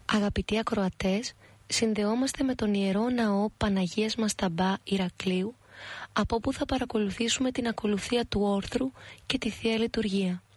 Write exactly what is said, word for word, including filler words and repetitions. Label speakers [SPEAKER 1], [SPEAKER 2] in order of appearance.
[SPEAKER 1] Αγαπητοί ακροατές, συνδεόμαστε με τον Ιερό Ναό Παναγίας Μασταμπά Ηρακλείου, από όπου θα παρακολουθήσουμε την ακολουθία του όρθρου και τη Θεία Λειτουργία.